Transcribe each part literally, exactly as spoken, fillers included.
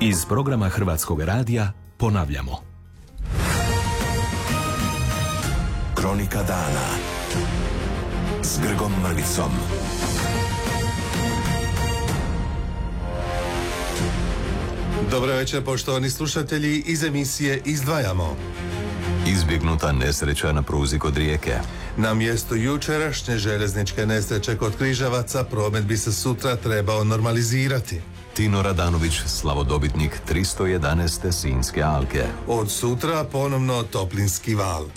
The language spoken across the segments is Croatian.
Iz programa Hrvatskog radija ponavljamo. Kronika dana s Grgom Mrvicom. Dobro večer, poštovani slušatelji, iz emisije Izdvajamo. Izbjegnuta nesreća na pruzi kod Rijeke. Na mjestu jučerašnje željezničke nesreće kod Križevaca promet bi se sutra trebao normalizirati. Tino Radanović, slavodobitnik tristo jedanaeste Sinjske alke. Od sutra ponovno toplinski val.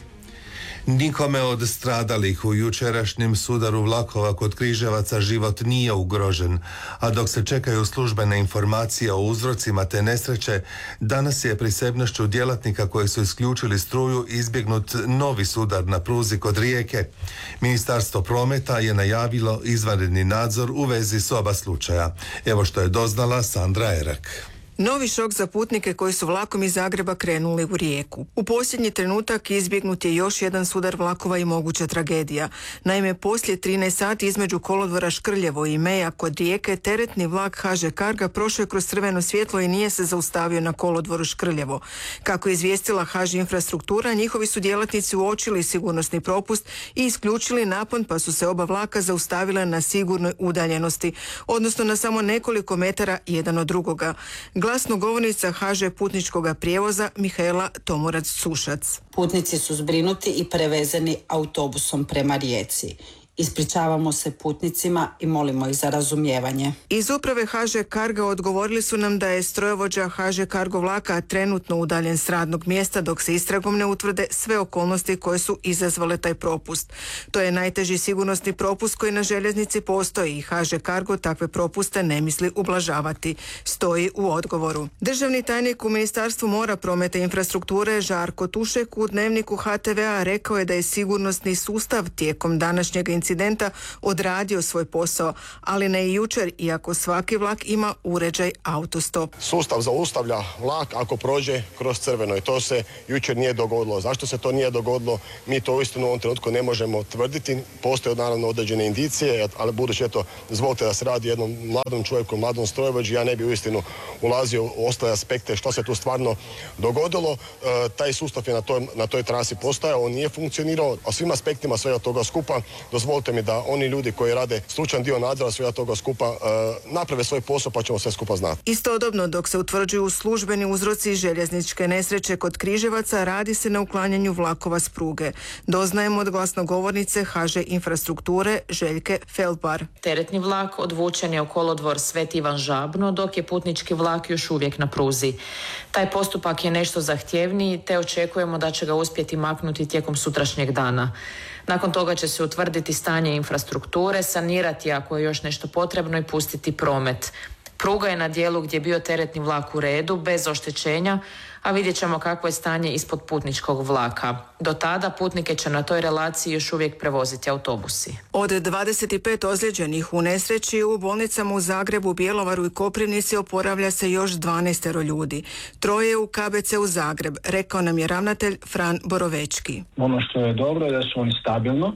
Nikome od stradalih u jučerašnjem sudaru vlakova kod Križevaca život nije ugrožen, a dok se čekaju službene informacije o uzrocima te nesreće, danas je prisebnošću djelatnika koji su isključili struju izbjegnut novi sudar na pruzi kod Rijeke. Ministarstvo prometa je najavilo izvanredni nadzor u vezi s oba slučaja. Evo što je doznala Sandra Erak. Novi šok za putnike koji su vlakom iz Zagreba krenuli u Rijeku. U posljednji trenutak izbjegnut je još jedan sudar vlakova i moguća tragedija. Naime, poslije trinaest sati između kolodvora Škrljevo i Meja kod Rijeke teretni vlak ha že Carga prošao je kroz crveno svjetlo i nije se zaustavio na kolodvoru Škrljevo. Kako je izvijestila ha že Infrastruktura, njihovi su djelatnici uočili sigurnosni propust i isključili napon, pa su se oba vlaka zaustavila na sigurnoj udaljenosti, odnosno na samo nekoliko metara jedan od drugoga. Glasnogovornica ha že Putničkog prijevoza Mihaela Tomorac-Sušac. Putnici su zbrinuti i prevezeni autobusom prema Rijeci. Ispričavamo se putnicima i molimo ih za razumijevanje. Iz uprave ha že Carga odgovorili su nam da je strojovođa ha že Cargo vlaka trenutno udaljen s radnog mjesta dok se istragom ne utvrde sve okolnosti koje su izazvale taj propust. To je najteži sigurnosni propust koji na željeznici postoji i ha že Cargo takve propuste ne misli ublažavati, stoji u odgovoru. Državni tajnik u Ministarstvu mora, prometa i infrastrukture Žarko Tušek u dnevniku ha te ve a rekao je da je sigurnosni sustav tijekom današnjeg incidenta incidenta odradio svoj posao, ali ne i jučer, iako svaki vlak ima uređaj autostop. Sustav zaustavlja vlak ako prođe kroz crveno i to se jučer nije dogodilo. Zašto se to nije dogodilo? Mi to uistinu u ovom trenutku ne možemo tvrditi. Postoje naravno određene indicije, ali budući eto, zvolite da se radi jednom mladom čovjeku, mladom strojovođi, ja ne bi uistinu ulazio u ostale aspekte što se tu stvarno dogodilo. E, taj sustav je na toj, na toj trasi postojao, on nije funkcionirao, a svim aspektima svega toga skupa dozvolite mi da oni ljudi koji rade stručan dio nadzora svega toga skupa e, naprave svoj posao pa ćemo sve skupa znati. Istodobno, dok se utvrđuju službeni uzroci željezničke nesreće kod Križevaca, radi se na uklanjanju vlakova s pruge. Doznajemo od glasnogovornice ha že Infrastrukture Željke Feldbar. Teretni vlak odvučen je u kolodvor Sveti Ivan Žabno, dok je putnički vlak još uvijek na pruzi. Taj postupak je nešto zahtjevniji, te očekujemo da će ga uspjeti maknuti tijekom sutrašnjeg dana. Nakon toga će se utvrditi stanje infrastrukture, sanirati ako je još nešto potrebno i pustiti promet. Pruga je na dijelu gdje je bio teretni vlak u redu, bez oštećenja, a vidjet ćemo kakvo je stanje ispod putničkog vlaka. Do tada putnike će na toj relaciji još uvijek prevoziti autobusi. Od dvadeset pet ozlijeđenih u nesreći u bolnicama u Zagrebu, Bjelovaru i Koprivnici oporavlja se još dvanaest ljudi. Troje u ka be ce u Zagreb, rekao nam je ravnatelj Fran Borovečki. Ono što je dobro je da su oni stabilno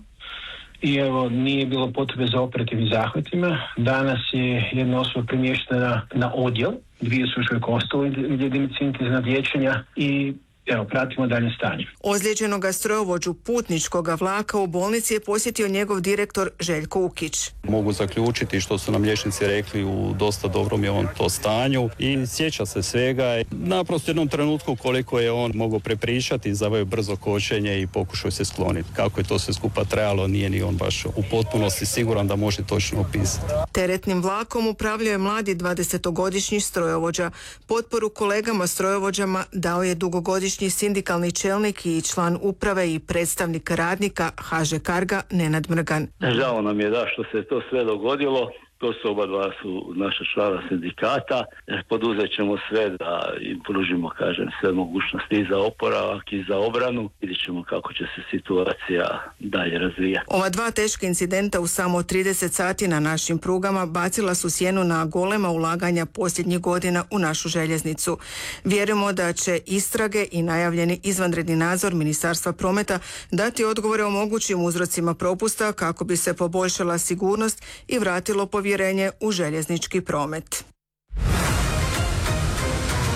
i evo nije bilo potrebe za operativnim zahvatima. Danas je jedna osoba premještena na odjel, dvije su još uvijek ostale jedinice intenzivnog liječenja i evo, pratimo dalje stanje. Ozlijeđenoga strojovođu putničkoga vlaka u bolnici je posjetio njegov direktor Željko Ukić. Mogu zaključiti što su nam liječnici rekli, u dosta dobrom je on to stanju i sjeća se svega. Naprosto jednom trenutku koliko je on mogao prepričati, zaveo brzo kočenje i pokušao se skloniti. Kako je to sve skupa trajalo, nije ni on baš u potpunosti siguran da može točno opisati. Teretnim vlakom upravljao je mladi dvadesetogodišnji strojovođa. Potporu kolegama strojovođama dao je dugogodišnji sindikalni čelnik i član uprave i predstavnik radnika ha že Carga Nenad Mrgan. Žao nam je da što se to sve dogodilo. To su oba dva su naša člana sindikata. Poduzet ćemo sve da im pružimo, kažem, sve mogućnosti i za oporavak i za obranu. Vidjet ćemo kako će se situacija dalje razvijati. Ova dva teška incidenta u samo trideset sati na našim prugama bacila su sjenu na golema ulaganja posljednjih godina u našu željeznicu. Vjerujemo da će istrage i najavljeni izvanredni nadzor Ministarstva prometa dati odgovore o mogućim uzrocima propusta kako bi se poboljšala sigurnost i vratilo povjerenje u željeznički promet.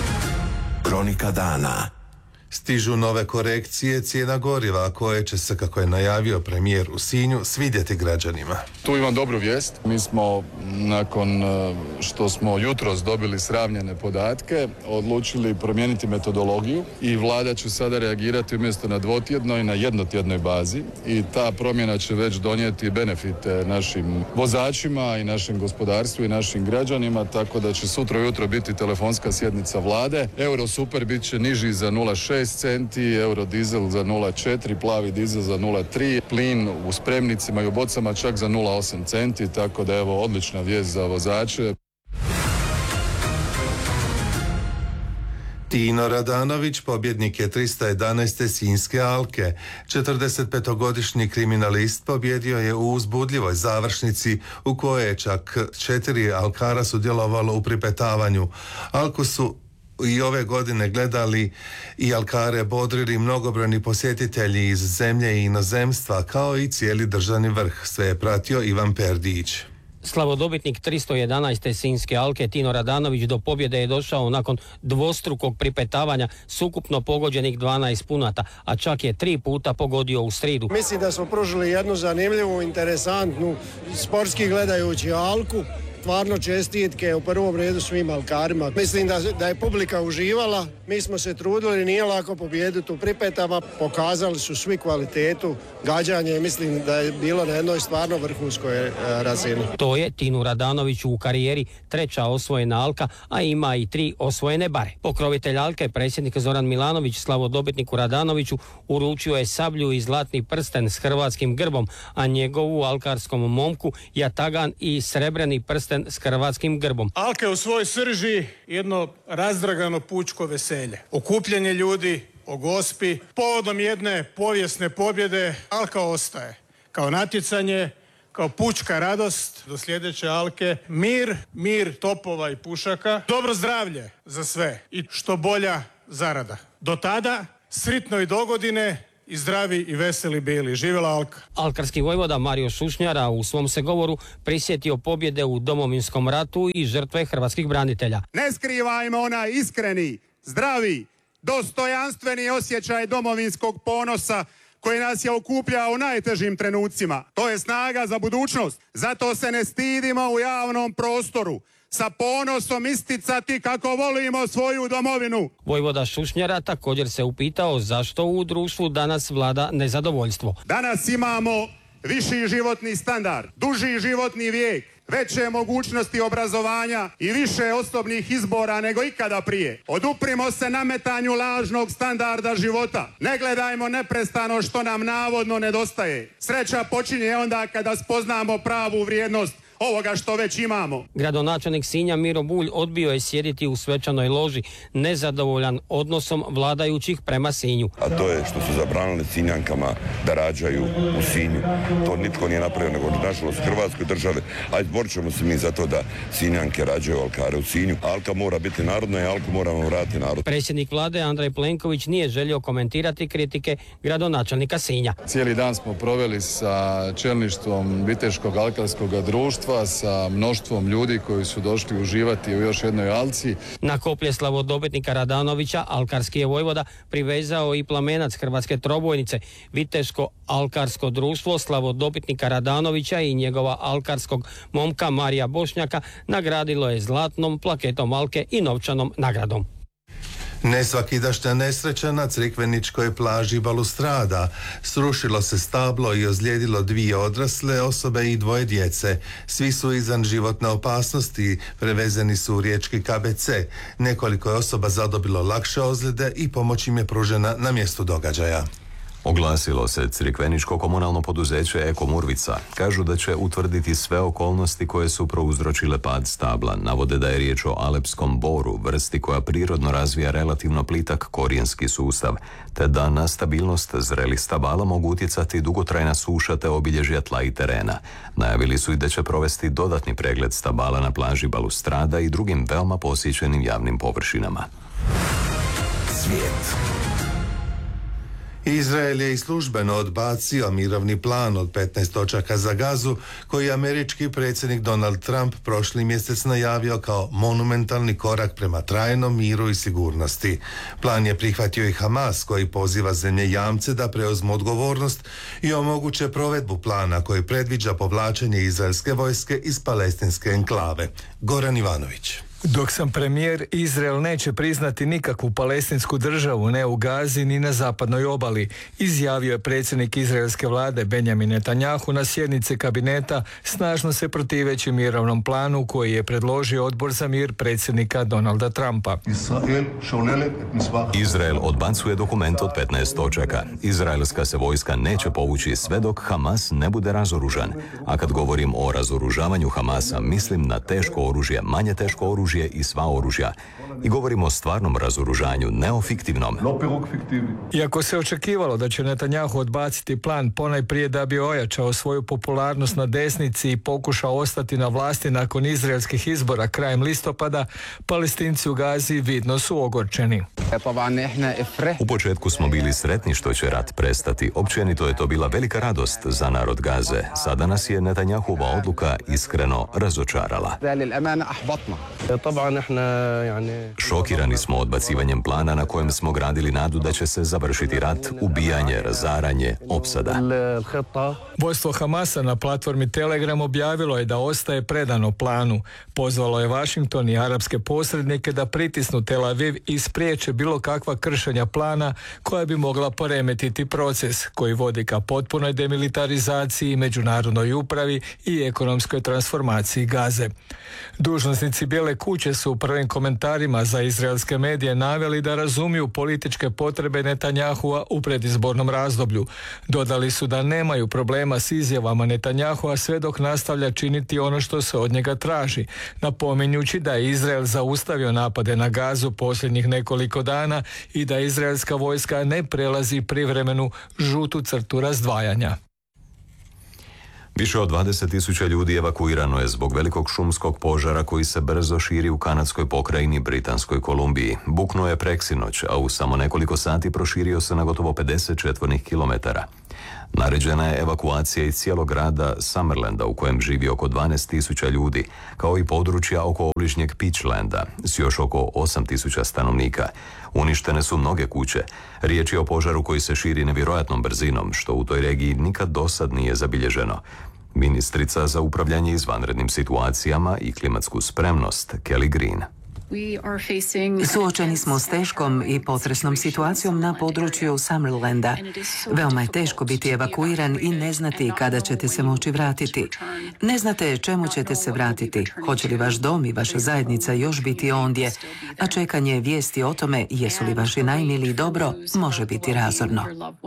Kronika dana. Stižu nove korekcije cijena goriva koje će se, kako je najavio premijer u Sinju, svidjeti građanima. Tu imam dobru vijest. Mi smo, nakon što smo jutros dobili sravnjene podatke, odlučili promijeniti metodologiju i vlada će sada reagirati umjesto na dvotjednoj, na jednotjednoj bazi i ta promjena će već donijeti benefite našim vozačima i našem gospodarstvu i našim građanima, tako da će sutra ujutro biti telefonska sjednica vlade. Euro super bit će niži za nula zarez šest centi, euro dizel za nula zarez četiri, plavi dizel za nula zarez tri, plin u spremnicima i u bocama čak za nula zarez osam centi, tako da evo odlična vijest za vozače. Tino Radanović pobjednik je tristo jedanaeste Sinjske alke. četrdesetpetogodišnji kriminalist pobjedio je u uzbudljivoj završnici u kojoj je čak četiri alkara sudjelovalo u pripetavanju. Alku su i ove godine gledali i alkare bodrili mnogobrojni posjetitelji iz zemlje i inozemstva, kao i cijeli državni vrh. Sve je pratio Ivan Perdić. Slavodobitnik tristo jedanaeste Sinjske alke Tino Radanović do pobjede je došao nakon dvostrukog pripetavanja s ukupno pogođenih dvanaest punata, a čak je tri puta pogodio u sridu. Mislim da smo pružili jednu zanimljivu, interesantnu, sportski gledajući alku. Stvarno čestitke u prvom redu svim alkarima. Mislim da, da je publika uživala, mi smo se trudili, nije lako pobijediti u pripetama, pokazali su svi kvalitetu, gađanje, mislim da je bilo na jednoj stvarno vrhunskoj razini. To je Tinu Radanoviću u karijeri treća osvojena alka, a ima i tri osvojene bare. Pokrovitelj alke, predsjednik Zoran Milanović, slavodobitniku Radanoviću uručio je sablju i zlatni prsten s hrvatskim grbom, a njegovu alkarskom momku jatagan i srebreni prsten s hrvatskim grbom. Alka je u svojoj srži jedno razdragano pučko veselje. Okupljanje ljudi o Gospi, povodom jedne povijesne pobjede, alka ostaje kao natjecanje, kao pučka radost do sljedeće alke. Mir, mir topova i pušaka, dobro zdravlje za sve i što bolja zarada. Do tada, sritno i dogodine, i zdravi i veseli bili. Živjela alka. Alkarski vojvoda Mario Šušnjara u svom se govoru prisjetio pobjede u Domovinskom ratu i žrtve hrvatskih branitelja. Ne skrivajmo onaj iskreni, zdravi, dostojanstveni osjećaj domovinskog ponosa koji nas je okupljao u najtežim trenucima. To je snaga za budućnost. Zato se ne stidimo u javnom prostoru sa ponosom isticati kako volimo svoju domovinu. Vojvoda Šušnjara također se upitao zašto u društvu danas vlada nezadovoljstvo. Danas imamo viši životni standard, duži životni vijek, veće mogućnosti obrazovanja i više osobnih izbora nego ikada prije. Oduprimo se nametanju lažnog standarda života. Ne gledajmo neprestano što nam navodno nedostaje. Sreća počinje onda kada spoznamo pravu vrijednost ovoga što već imamo. Gradonačelnik Sinja Miro Bulj odbio je sjediti u svečanoj loži, nezadovoljan odnosom vladajućih prema Sinju. A to je što su zabranili Sinjankama da rađaju u Sinju. To nitko nije napravio, nego nažalost Hrvatskoj države. A izborit ćemo se mi za to da Sinjanke rađaju alkare u Sinju. Alka mora biti narodna i alku moramo vratiti narod. Predsjednik vlade Andrej Plenković nije želio komentirati kritike gradonačelnika Sinja. Cijeli dan smo proveli sa čelništvom Viteškog alkarskog društva, sa mnoštvom ljudi koji su došli uživati u još jednoj alci. Na koplje slavodobitnika Radanovića alkarski je vojvoda privezao i plamenac hrvatske trobojnice. Viteško alkarsko društvo slavodobitnika Radanovića i njegova alkarskog momka Marija Bošnjaka nagradilo je zlatnom plaketom alke i novčanom nagradom. Nesvakidašnja nesreća na Crikveničkoj plaži Balustrada. Srušilo se stablo i ozlijedilo dvije odrasle osobe i dvoje djece. Svi su izvan životne opasnosti, prevezeni su u riječki K B C. Nekoliko je osoba zadobilo lakše ozljede i pomoć im je pružena na mjestu događaja. Oglasilo se Crikveničko komunalno poduzeće Eko Murvica. Kažu da će utvrditi sve okolnosti koje su prouzročile pad stabla. Navode da je riječ o alepskom boru, vrsti koja prirodno razvija relativno plitak korijenski sustav, te da na stabilnost zrelih stabala mogu utjecati dugotrajna suša te obilježja tla i terena. Najavili su i da će provesti dodatni pregled stabala na plaži Balustrada i drugim veoma posjećenim javnim površinama. Svijet. Izrael je i službeno odbacio mirovni plan od petnaest točaka za Gazu, koji je američki predsjednik Donald Trump prošli mjesec najavio kao monumentalni korak prema trajnom miru i sigurnosti. Plan je prihvatio i Hamas, koji poziva zemlje jamce da preuzmu odgovornost i omoguće provedbu plana koji predviđa povlačenje izraelske vojske iz palestinske enklave. Goran Ivanović. Dok sam premijer, Izrael neće priznati nikakvu palestinsku državu, ne u Gazi ni na zapadnoj obali, izjavio je predsjednik izraelske vlade Benjamin Netanjahu na sjednici kabineta, snažno se protiveći mirovnom planu koji je predložio Odbor za mir predsjednika Donalda Trumpa. Izrael odbacuje dokument od petnaest točaka. Izraelska se vojska neće povući sve dok Hamas ne bude razoružan. A kad govorim o razoružavanju Hamasa, mislim na teško oružje, manje teško oružje i sva oružja. I govorimo o stvarnom razoružanju, ne o fiktivnom. Iako se očekivalo da će Netanjahu odbaciti plan ponajprije da bi ojačao svoju popularnost na desnici i pokušao ostati na vlasti nakon izraelskih izbora krajem listopada, Palestinci u Gazi vidno su ogorčeni. U početku smo bili sretni što će rat prestati. Općenito je to bila velika radost za narod Gaze. Sada nas je Netanjahova odluka iskreno razočarala. Šokirani smo odbacivanjem plana na kojem smo gradili nadu da će se završiti rat, ubijanje, razaranje, opsada. Vodstvo Hamasa na platformi Telegram objavilo je da ostaje predano planu. Pozvalo je Washington i arapske posrednike da pritisnu Tel Aviv i spriječe bilo kakva kršenja plana koja bi mogla poremetiti proces koji vodi ka potpunoj demilitarizaciji, međunarodnoj upravi i ekonomskoj transformaciji Gaze. Dužnosnici Bijele kuće su u prvim komentarima za izraelske medije naveli da razumiju političke potrebe Netanjahua u predizbornom razdoblju. Dodali su da nemaju problema s izjavama Netanjahua sve dok nastavlja činiti ono što se od njega traži, napominjući da je Izrael zaustavio napade na Gazu posljednjih nekoliko dana i da izraelska vojska ne prelazi privremenu žutu crtu razdvajanja. Više od dvadeset tisuća ljudi evakuirano je zbog velikog šumskog požara koji se brzo širi u kanadskoj pokrajini Britanskoj Kolumbiji. Buknuo je preksinoć, a u samo nekoliko sati proširio se na gotovo pedeset četvornih kilometara. Naređena je evakuacija iz cijelog grada Summerlanda u kojem živi oko dvanaest tisuća ljudi, kao i područja oko obližnjeg Peachlanda s još oko osam tisuća stanovnika. Uništene su mnoge kuće. Riječ je o požaru koji se širi nevjerojatnom brzinom, što u toj regiji nikad dosad nije zabilježeno. Ministrica za upravljanje izvanrednim situacijama i klimatsku spremnost Kelly Green. Suočeni smo s teškom i potresnom situacijom na području Summerlanda. Veoma je teško biti evakuiran i ne znati kada ćete se moći vratiti. Ne znate čemu ćete se vratiti, hoće li vaš dom i vaša zajednica još biti ondje, a čekanje vijesti o tome jesu li vaši najmiliji dobro može biti razorno.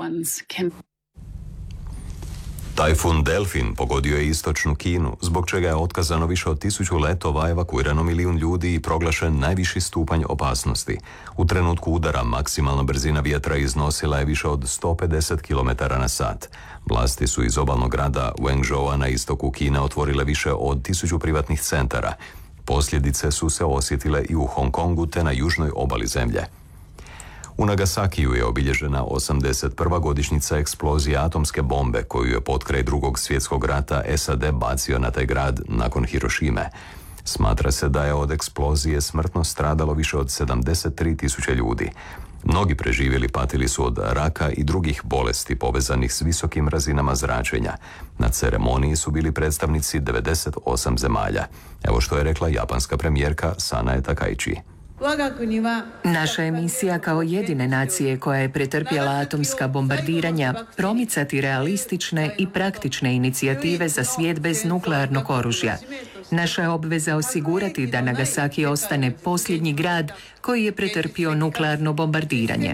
Tajfun Delfin pogodio je istočnu Kinu, zbog čega je otkazano više od tisuću letova, evakuirano milijun ljudi i proglašen najviši stupanj opasnosti. U trenutku udara maksimalna brzina vjetra iznosila je više od sto pedeset kilometara na sat. Vlasti su iz obalnog grada Wenzhoua na istoku Kine otvorile više od tisuću privatnih centara. Posljedice su se osjetile i u Hong Kongu te na južnoj obali zemlje. U Nagasakiju je obilježena osamdeset prva godišnjica eksplozije atomske bombe koju je potkraj drugog svjetskog rata S A D bacio na taj grad nakon Hirošime. Smatra se da je od eksplozije smrtno stradalo više od sedamdeset tri tisuće ljudi. Mnogi preživjeli patili su od raka i drugih bolesti povezanih s visokim razinama zračenja. Na ceremoniji su bili predstavnici devedeset osam zemalja. Evo što je rekla japanska premijerka Sanae Takaichi. Naša je misija kao jedine nacije koja je pretrpjela atomska bombardiranja promicati realistične i praktične inicijative za svijet bez nuklearnog oružja. Naša je obveza osigurati da Nagasaki ostane posljednji grad koji je pretrpio nuklearno bombardiranje.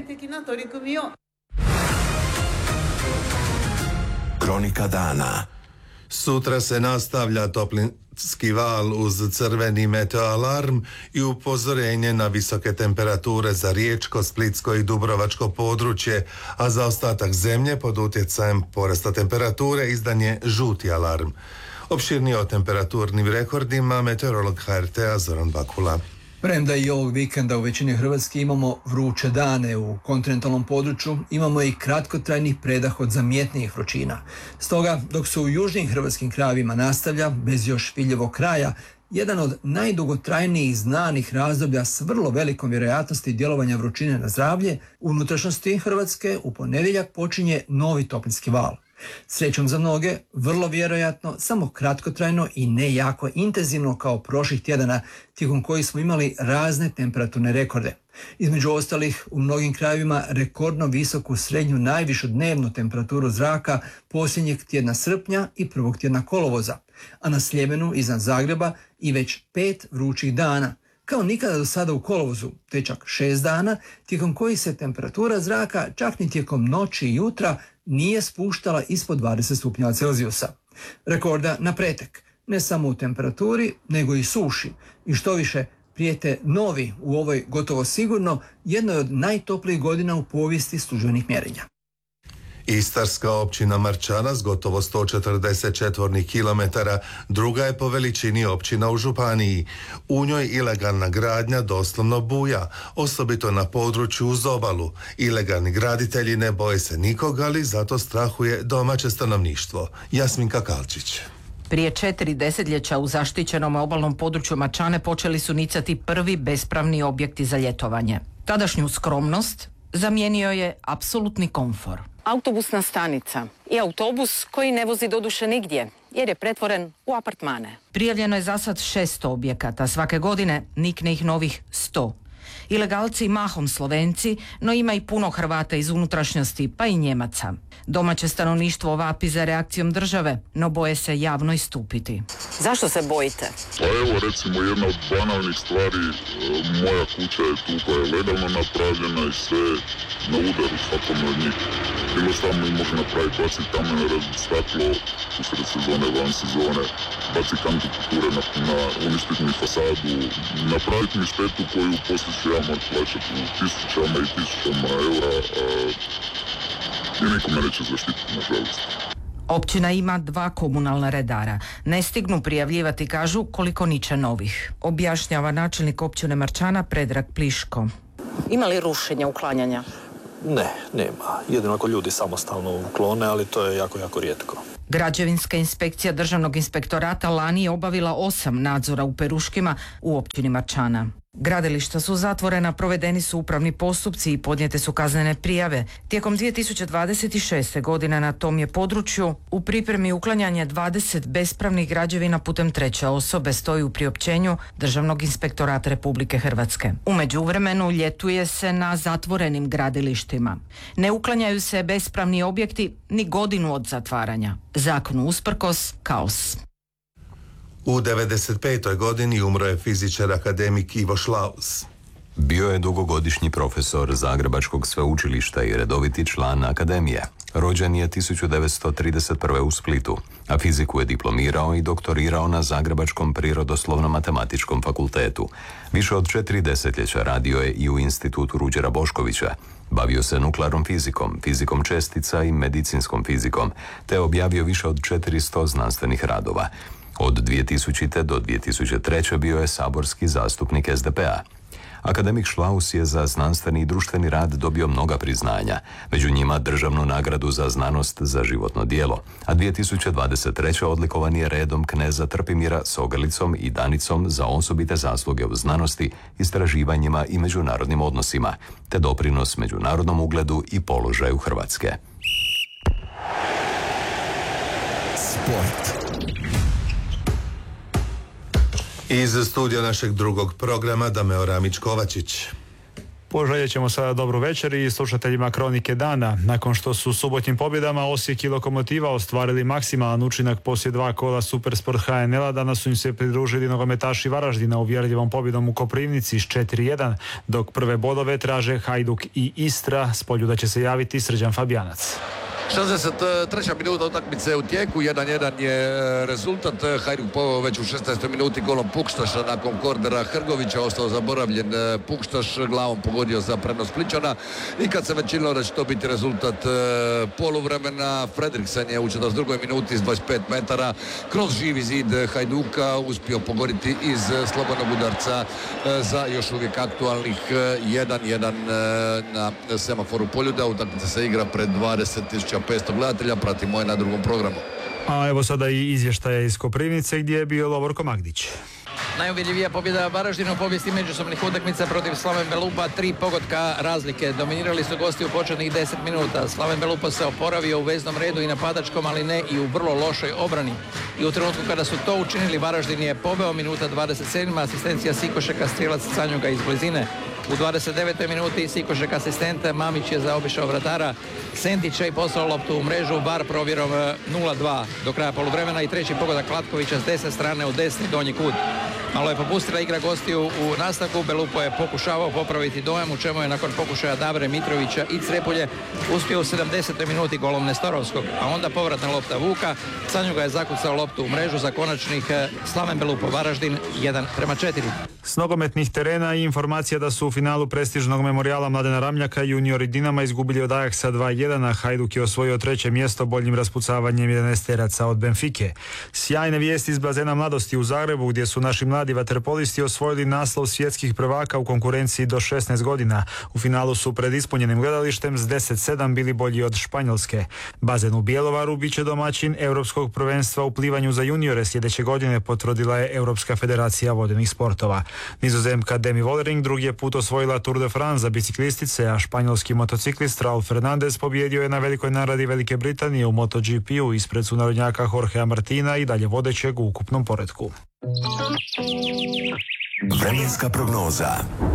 Kronika dana. Sutra se nastavlja toplinski val uz crveni meteoalarm i upozorenje na visoke temperature za riječko, splitsko i dubrovačko područje, a za ostatak zemlje pod utjecajem porasta temperature izdan je žuti alarm. Opširnije o temperaturnim rekordima meteorolog H R T-a Zoran Bakula. Premda i ovog vikenda u većini Hrvatske imamo vruće dane, u kontinentalnom području imamo i kratkotrajnih predah od zamjetnijih vrućina. Stoga, dok se u južnim hrvatskim krajevima nastavlja, bez još vidljivog kraja, jedan od najdugotrajnijih znanih razdoblja s vrlo velikom vjerojatnosti djelovanja vrućine na zdravlje, u unutrašnjosti Hrvatske u ponedjeljak počinje novi toplinski val. Srećom za mnoge, vrlo vjerojatno, samo kratkotrajno i ne jako intenzivno kao prošlih tjedana, tijekom kojih smo imali razne temperaturne rekorde. Između ostalih, u mnogim krajevima rekordno visoku srednju najvišu dnevnu temperaturu zraka posljednjeg tjedna srpnja i prvog tjedna kolovoza, a na Sljemenu iznad Zagreba i već pet vrućih dana, kao nikada do sada u kolovozu, te čak šest dana, tijekom kojih se temperatura zraka čak ni tijekom noći i jutra nije spuštala ispod dvadeset stupnjeva Celzijusa. Rekorda na pretek, ne samo u temperaturi, nego i suši. I što više, prijete novi u ovoj gotovo sigurno jednoj od najtoplijih godina u povijesti službenih mjerenja. Istarska općina Marčana s gotovo sto četrdeset četvornih kilometara druga je po veličini općina u županiji. U njoj ilegalna gradnja doslovno buja, osobito na području uz obalu. Ilegalni graditelji ne boje se nikoga, ali zato strahuje domaće stanovništvo. Jasminka Kalčić. Prije četiri desetljeća u zaštićenom obalnom području Marčane počeli su nicati prvi bespravni objekti za ljetovanje. Tadašnju skromnost zamijenio je apsolutni komfor. Autobusna stanica i autobus koji ne vozi doduše nigdje, jer je pretvoren u apartmane. Prijavljeno je za sad šesto objekata, svake godine nikne ih novih sto. Ilegalci mahom Slovenci, no ima i puno Hrvata iz unutrašnjosti, pa i Njemaca. Domaće stanovništvo vapi za reakcijom države, no boje se javno istupiti. Zašto se bojite? Pa evo recimo jedna od banalnih stvari, moja kuća je tu koja je legalno napravljena i sve na udaru svakom od njih. Bilo samo i može napraviti, baci kamen, razbiti staklo, usred sezone, van sezone, baci kantu kulture na, na uništiti mi fasadu, napraviti mi štetu koju poslije ću ja moći plaćati u tisućama i tisućama eura, a i niko me neće zaštititi, nažalost. Općina ima dva komunalna redara. Ne stignu prijavljivati, kažu, koliko niče novih. Objašnjava načelnik općine Marčana Predrag Pliško. Ima li rušenja, uklanjanja? Ne, nema. Jedino ako ljudi samostalno uklone, ali to je jako, jako rijetko. Građevinska inspekcija Državnog inspektorata lani je obavila osam nadzora u Peruškima u općini Marčana. Gradilišta su zatvorena, provedeni su upravni postupci i podnijete su kaznene prijave. Tijekom dvije tisuće dvadeset šeste. godine na tom je području u pripremi uklanjanja dvadeset bespravnih građevina putem treće osobe, stoji u priopćenju Državnog inspektorata Republike Hrvatske. U međuvremenu ljetuje se na zatvorenim gradilištima. Ne uklanjaju se bespravni objekti ni godinu od zatvaranja. Zakonu usprkos, kaos. U devedeset petoj godini umro je fizičar akademik Ivo Šlaus. Bio je dugogodišnji profesor Zagrebačkog sveučilišta i redoviti član akademije. Rođen je tisuću devetsto trideset prve. u Splitu, a fiziku je diplomirao i doktorirao na Zagrebačkom prirodoslovno-matematičkom fakultetu. Više od četiri desetljeća radio je i u institutu Ruđera Boškovića. Bavio se nuklearnom fizikom, fizikom čestica i medicinskom fizikom, te objavio više od četiristo znanstvenih radova. Od dvije tisućite. do dvije tisuće treće. bio je saborski zastupnik es de pe a. Akademik Šlaus je za znanstveni i društveni rad dobio mnoga priznanja, među njima državnu nagradu za znanost za životno djelo, a dvije tisuće dvadeset treće. odlikovan je redom kneza Trpimira s ogrlicom i danicom za osobite zasluge u znanosti, istraživanjima i međunarodnim odnosima, te doprinos međunarodnom ugledu i položaju Hrvatske. Sport. Iz studija našeg drugog programa Dameo Ramić-Kovačić. Poželjet ćemo sada dobru večer i slušateljima Kronike dana. Nakon što su subotnim pobjedama Osijek i Lokomotiva ostvarili maksimalan učinak poslije dva kola Supersport ha en el-a, danas su im se pridružili nogometaši Varaždina uvjerljivom pobjedom u Koprivnici s četiri jedan, dok prve bodove traže Hajduk i Istra, s Poljuda će se javiti Srđan Fabijanac. šezdeset treća minuta utakmice u tijeku, jedan jedan je rezultat. Hajduk poveo već u šesnaestoj minuti golom Pukštaša nakon kordera Hrgovića, ostao zaboravljen Pukštaš, glavom pogodio za prednost Splićana i kad se već činilo da će to biti rezultat poluvremena, Fredriksen je u četrdeset drugoj minuti s dvadeset pet metara kroz živi zid Hajduka uspio pogoditi iz slobodnog udarca za još uvijek aktualnih jedan jedan na semaforu Poljuda. Utakmica se igra pred dvadeset tisuća petsto gledatelja, pratimo je na drugom programu. A evo sada i izvještaja iz Koprivnice gdje je bio Lovorko Magdić. Najuvjerljivija pobjeda Varaždina u povijesti međusobnih utakmica protiv Slaven Belupa, tri pogotka razlike. Dominirali su gosti u početnih deset minuta. Slaven Belupa se oporavio u veznom redu i napadačkom, ali ne i u vrlo lošoj obrani. I u trenutku kada su to učinili, Varaždin je poveo, minuta dvadeset sedma asistencija Sikošeka, strijelac Canjuga iz blizine. U dvadeset devetoj minuti Sikošek asistent, Mamić je zaobišao vratara Sentića i poslao loptu u mrežu, V A R provjerom nula dva do kraja poluvremena i treći pogodak Latkovića s desne strane u desni donji kut. Malo je popustila igra gostiju u nastavku, Belupo je pokušavao popraviti dojam, u čemu je nakon pokušaja Davre Mitrovića i Crepulje uspio u sedamdesetoj minuti golom Nestorovskog, a onda povratna lopta Vuka, Canjuga je zakucao loptu u mrežu za konačnih Slaven Belupo Varaždin jedan prema četiri. S nogometnih terena i informacija da su u finalu prestižnog memorijala Mladena Ramljaka juniori Dinama izgubili od Ajaxa dva jedan, a Hajduk je osvojio treće mjesto boljim raspucavanjem jedanaesteraca od Benfike. Sjajne vijesti iz bazena Mladosti u Zagrebu, gdje su naši mladi vaterpolisti osvojili naslov svjetskih prvaka u konkurenciji do šesnaest godina. U finalu su pred ispunjenim gledalištem s deset sedam bili bolji od Španjolske. Bazen u Bjelovaru bit će domaćin Europskog prvenstva u plivanju za juniore sljedeće godine, potvrdila je Europska federacija vodenih sportova. Nizozemka Demi Vollering drugi je put osvojila Tour de France za biciklistice, a španjolski motociklist Raul Fernandez pobjedio je na velikoj naradi Velike Britanije u MotoGP-u ispred sunarodnjaka Jorgea Martina i dalje vodećeg u ukupnom poretku. Vremenska prognoza.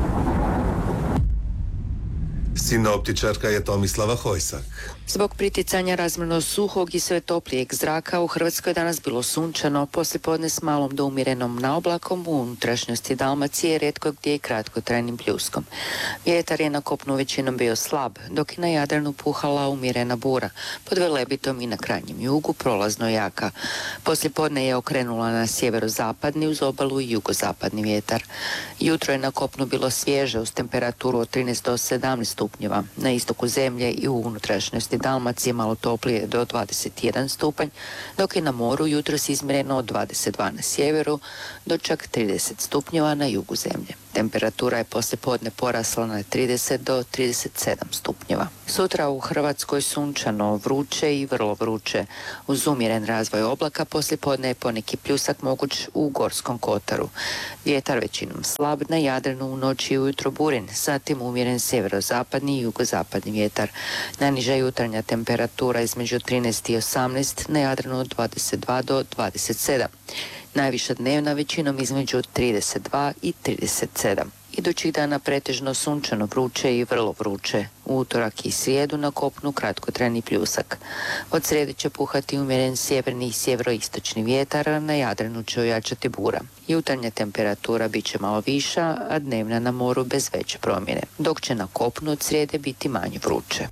Sinoptičarka je Tomislava Hojsak. Zbog priticanja razmjerno suhog i sve toplijeg zraka u Hrvatskoj danas bilo sunčano, poslijepodne s malom do umjerenom naoblakom, u unutrašnjosti Dalmacije rijetko gdje i kratkotrajnim pljuskom. Vjetar je na kopnu većinom bio slab, dok je na Jadranu puhala umjerena bura, pod Velebitom i na krajnjem jugu prolazno jaka. Poslijepodne je okrenula na sjeverozapadni uz obalu i jugozapadni vjetar. Jutro je na kopnu bilo svježe uz temperaturu od trinaest do sedamnaest stupnjeva, na istoku zemlje i u unutrašnjosti Dalmacije malo toplije do dvadeset jedan stupanj, dok je na moru jutros izmjereno od dvadeset dva na sjeveru do čak trideset stupnjeva na jugu zemlje. Temperatura je poslijepodne porasla na trideset do trideset sedam stupnjeva. Sutra u Hrvatskoj sunčano, vruće i vrlo vruće. Uz umjeren razvoj oblaka poslijepodne je poneki pljusak moguć u Gorskom kotaru. Vjetar većinom slab, na Jadranu u noći i ujutro burin, zatim umjeren sjeverozapadni i jugozapadni vjetar. Najniža jutarnja temperatura između trinaest i osamnaest, na Jadranu od dvadeset dva do dvadeset sedam. Najviša dnevna većinom između trideset dva i trideset sedam. Idućih dana pretežno sunčano, vruće i vrlo vruće. U utorak i srijedu na kopnu kratkotrajni pljusak. Od srijede će puhati umjeren sjeverni i sjeveroistočni vjetar, a na Jadranu će ojačati bura. Jutarnja temperatura bit će malo viša, a dnevna na moru bez veće promjene, dok će na kopnu od srijede biti manje vruće.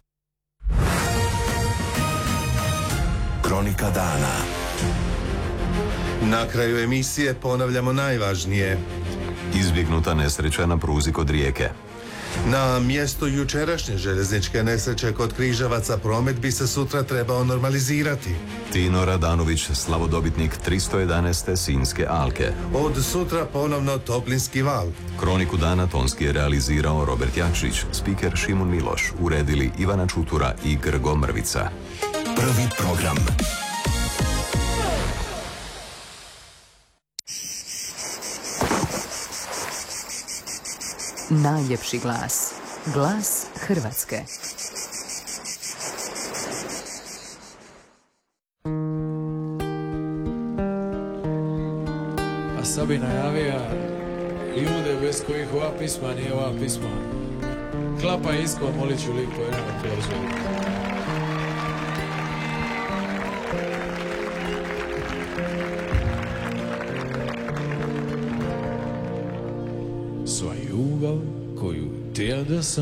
Kronika dana. Na kraju emisije ponavljamo najvažnije. Izbjegnuta nesreća na pruzi kod Rijeke. Na mjestu jučerašnje željezničke nesreće kod Križevaca promet bi se sutra trebao normalizirati. Tino Radanović, slavodobitnik tristo jedanaeste Sinjske alke. Od sutra ponovno toplinski val. Kroniku dana tonski je realizirao Robert Jakšić, spiker Šimun Miloš, uredili Ivana Čutura i Grgo Mrvica. Prvi program. Najljepši glas. Glas Hrvatske. A sad bi najavija ljude bez kojih ova pisma nije ova pisma. Klapa isko, molit ću lipo jedan aplauz. Sva ljubav koju ti ja da sam